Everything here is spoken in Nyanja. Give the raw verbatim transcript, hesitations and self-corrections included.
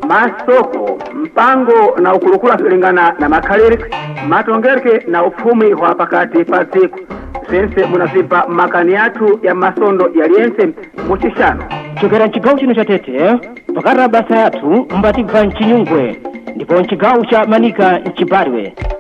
masoko mpango na ukulukula kulingana na makaliriki matongereke na ufumi wa pakati pa siku sense munazipa makani yatu ya masondo yaliense muchishano chokera nchigawo chino cha Tete pakati basa yatu mbati va nchinyungwe ndipo nchigawo cha Manika nchibariwe